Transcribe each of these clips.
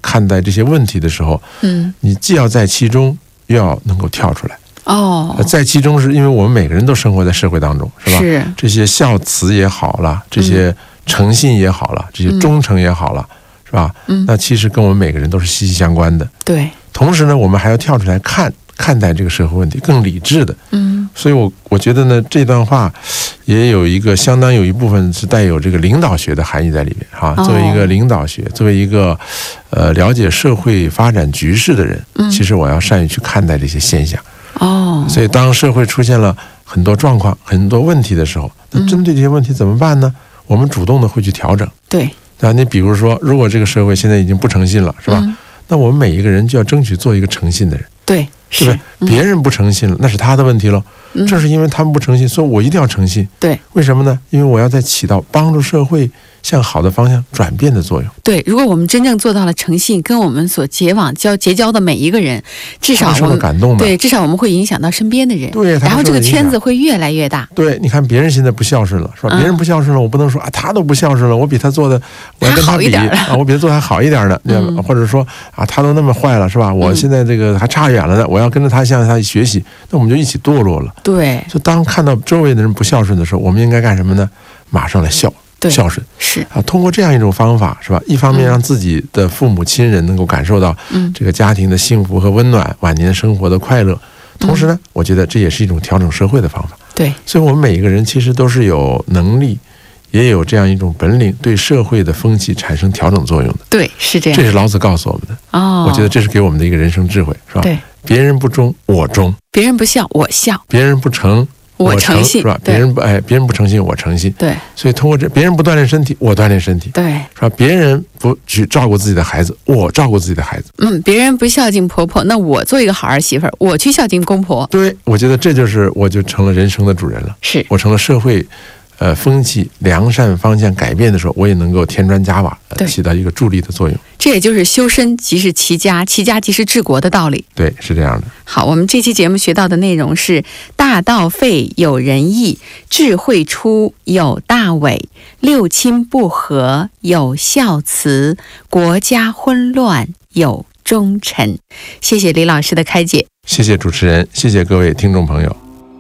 看待这些问题的时候，你既要在其中，又要能够跳出来。在其中是因为我们每个人都生活在社会当中，是吧？ 是这些孝慈也好了，这些诚信也好了，这些忠诚也好了，是吧？那其实跟我们每个人都是息息相关的。 对。 同时呢，我们还要跳出来看待这个社会问题，更理智的。所以我觉得呢，这段话也有一个相当有一部分是带有这个领导学的含义在里面哈。作为一个领导学，作为一个了解社会发展局势的人，其实我要善于去看待这些现象。所以当社会出现了很多状况、很多问题的时候，那针对这些问题怎么办呢？我们主动的会去调整。 对啊，你比如说，如果这个社会现在已经不诚信了，是吧？那我们每一个人就要争取做一个诚信的人。 对， 是不是？别人不诚信了，那是他的问题喽。正是因为他们不诚信，所以我一定要诚信。 对， 为什么呢？因为我要在起到帮助社会向好的方向转变的作用。 对，如果我们真正做到了诚信，跟我们所结交的每一个人，至少我们感动的， 对，至少我们会影响到身边的人。 对， 然后这个圈子会越来越大。 对，你看别人现在不孝顺了，是吧？别人不孝顺了，我不能说啊，他都不孝顺了，我比他做的，我要跟他比啊，我比他做的还好一点的，或者说啊，他都那么坏了，是吧？我现在这个还差远了呢，我要跟着他向他学习，那我们就一起堕落了。 对， 就当看到周围的人不孝顺的时候，我们应该干什么呢？马上来孝顺。 是啊，通过这样一种方法，是吧？一方面让自己的父母亲人能够感受到这个家庭的幸福和温暖，晚年生活的快乐。同时呢，我觉得这也是一种调整社会的方法。 对， 所以我们每一个人其实都是有能力，也有这样一种本领，对社会的风气产生调整作用的。 对，是这样。 这是老子告诉我们的。我觉得这是给我们的一个人生智慧，是吧？ 对， 别人不忠，我忠； 别人不孝，我孝； 别人不诚，我诚信， 是吧？别人不诚信，我诚信。 对， 所以通过别人不锻炼身体，我锻炼身体。 对， 是吧？别人不去照顾自己的孩子，我照顾自己的孩子。 别人不孝敬婆婆，那我做一个好儿媳妇儿，我去孝敬公婆。 对，我觉得这就是我就成了人生的主人了。 是我成了社会风气良善方向改变的时候，我也能够添砖加瓦，起到一个助力的作用。 这也就是修身即是齐家，齐家即是治国的道理。 对，是这样的。 好，我们这期节目学到的内容是：大道废有仁义，智慧出有大伟，六亲不和有孝慈，国家混乱有忠臣。谢谢李老师的开解。 谢谢主持人，谢谢各位听众朋友。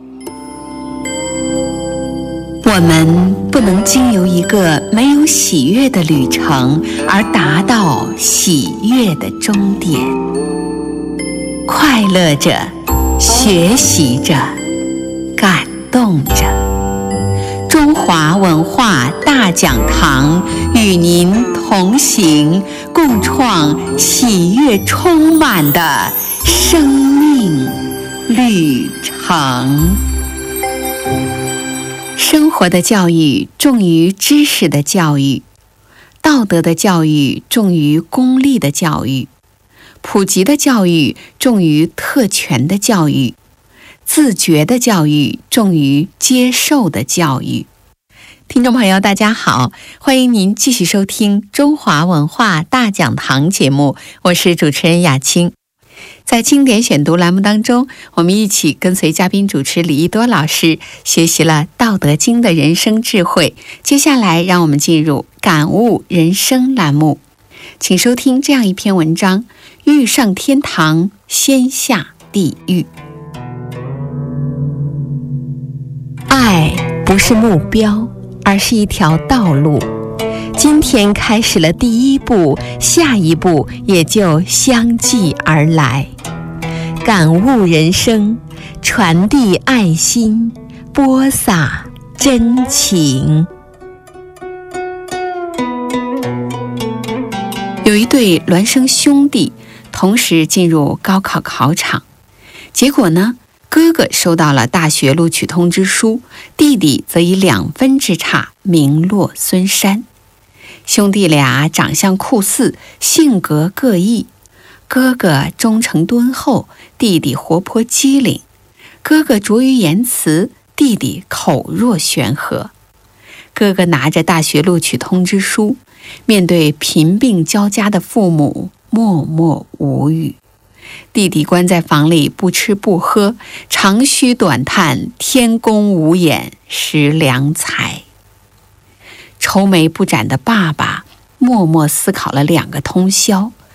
我们不能经由一个没有喜悦的旅程而达到喜悦的终点。快乐着，学习着，感动着。中华文化大讲堂与您同行，共创喜悦充满的生命旅程。生活的教育重于知识的教育，道德的教育重于功利的教育，普及的教育重于特权的教育，自觉的教育重于接受的教育。听众朋友大家好，欢迎您继续收听中华文化大讲堂节目，我是主持人雅青。在经典选读栏目当中，我们一起跟随嘉宾主持李一多老师学习了《道德经》的人生智慧。接下来让我们进入感悟人生栏目，请收听这样一篇文章：欲上天堂，先下地狱。爱不是目标，而是一条道路。今天开始了第一步，下一步也就相继而来。感悟人生，传递爱心，播撒真情。有一对孪生兄弟同时进入高考考场，结果呢，哥哥收到了大学录取通知书，弟弟则以2分之差名落孙山。兄弟俩长相酷似，性格各异。哥哥忠诚敦厚，弟弟活泼机灵；哥哥拙于言辞，弟弟口若悬河。哥哥拿着大学录取通知书，面对贫病交加的父母，默默无语。弟弟关在房里不吃不喝，长吁短叹，天公无眼，识良才。愁眉不展的爸爸默默思考了2个通宵，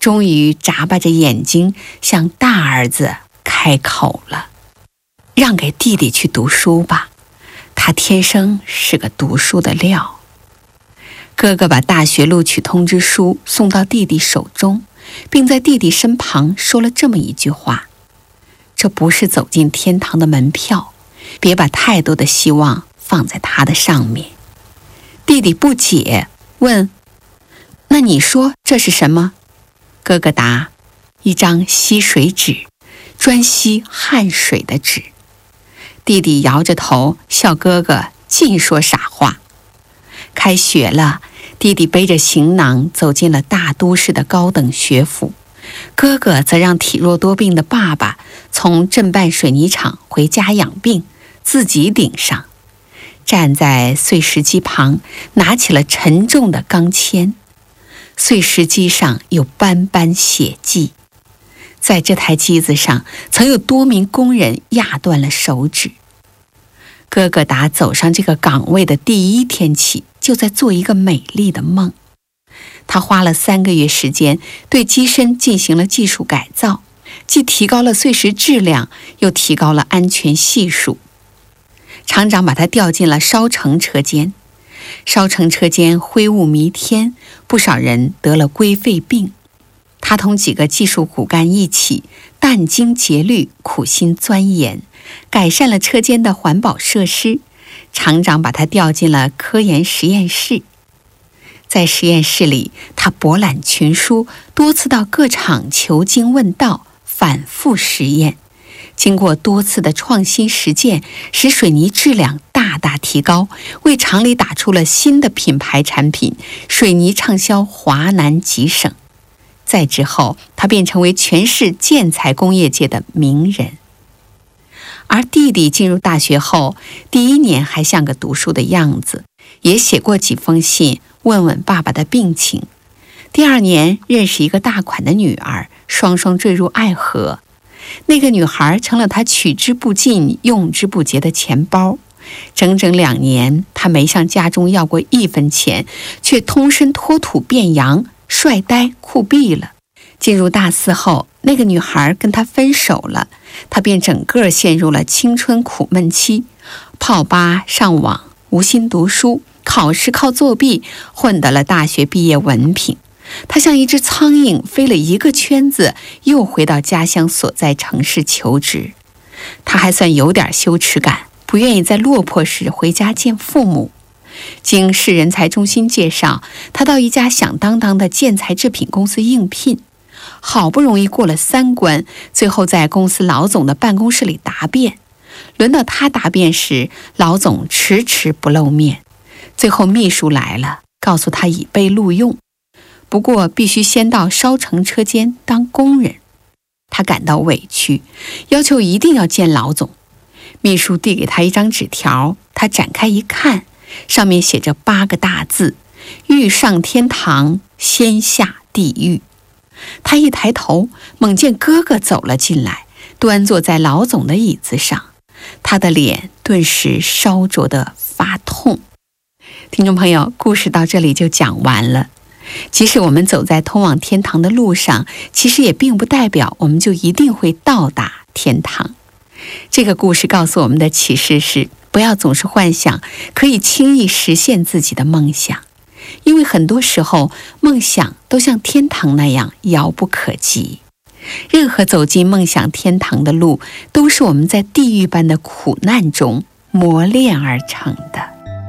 终于眨巴着眼睛向大儿子开口了：“让给弟弟去读书吧，他天生是个读书的料。”哥哥把大学录取通知书送到弟弟手中，并在弟弟身旁说了这么一句话：“这不是走进天堂的门票，别把太多的希望放在它的上面。”弟弟不解，问：“那你说这是什么？”哥哥答：“一张吸水纸，专吸汗水的纸。”弟弟摇着头笑哥哥尽说傻话。开学了，弟弟背着行囊走进了大都市的高等学府，哥哥则让体弱多病的爸爸从镇办水泥厂回家养病，自己顶上。站在碎石机旁，拿起了沉重的钢钎，碎石机上有斑斑血迹，在这台机子上曾有多名工人压断了手指。哥哥打走上这个岗位的第一天起，就在做一个美丽的梦。他花了3个月时间对机身进行了技术改造，既提高了碎石质量，又提高了安全系数。厂长把他调进了烧成车间，烧成车间灰雾弥天，不少人得了龟肺病。他同几个技术骨干一起殚精竭虑，苦心钻研，改善了车间的环保设施。厂长把他调进了科研实验室，在实验室里，他博览群书，多次到各厂求经问道，反复实验。经过多次的创新实践，使水泥质量大大提高，为厂里打出了新的品牌产品，水泥畅销华南几省。再之后，他便成为全市建材工业界的名人。而弟弟进入大学后，第1年还像个读书的样子，也写过几封信问问爸爸的病情。第2年认识一个大款的女儿，双双坠入爱河。那个女孩成了他取之不尽、用之不竭的钱包。整整2年，他没向家中要过1分钱，却通身脱土变洋，帅呆酷毙了。进入大4后，那个女孩跟他分手了，他便整个陷入了青春苦闷期，泡吧、上网、无心读书，考试靠作弊，混得了大学毕业文凭。他像一只苍蝇飞了1个圈子，又回到家乡所在城市求职。他还算有点羞耻感，不愿意在落魄时回家见父母。经市人才中心介绍，他到一家响当当的建材制品公司应聘，好不容易过了3关，最后在公司老总的办公室里答辩。轮到他答辩时，老总迟迟不露面。最后秘书来了，告诉他已被录用，不过必须先到烧成车间当工人。他感到委屈，要求一定要见老总。秘书递给他一张纸条，他展开一看，上面写着8个大字：欲上天堂，先下地狱。他一抬头，猛见哥哥走了进来，端坐在老总的椅子上，他的脸顿时烧灼得发痛。听众朋友，故事到这里就讲完了。即使我们走在通往天堂的路上，其实也并不代表我们就一定会到达天堂。这个故事告诉我们的启示是，不要总是幻想可以轻易实现自己的梦想，因为很多时候梦想都像天堂那样遥不可及。任何走进梦想天堂的路，都是我们在地狱般的苦难中磨练而成的。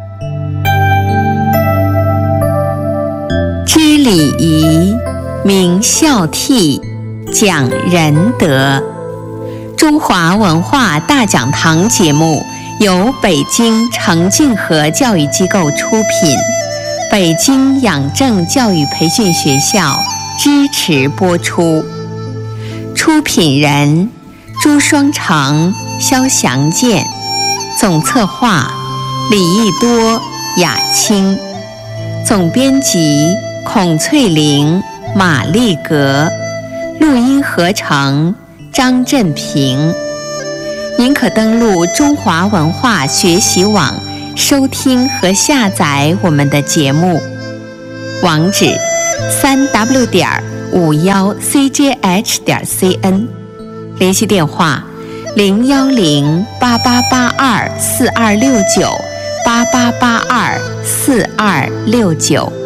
知礼仪，明孝悌，讲仁德。中华文化大讲堂节目由北京澄净河教育机构出品，北京养正教育培训学校支持播出。出品人朱双成、肖祥建，总策划李义多、雅青，总编辑孔翠玲、马丽格，录音合成张振平。您可登录中华文化学习网收听和下载我们的节目，网址3w. @51cjh.cn， 联系电话01088824269，88824269。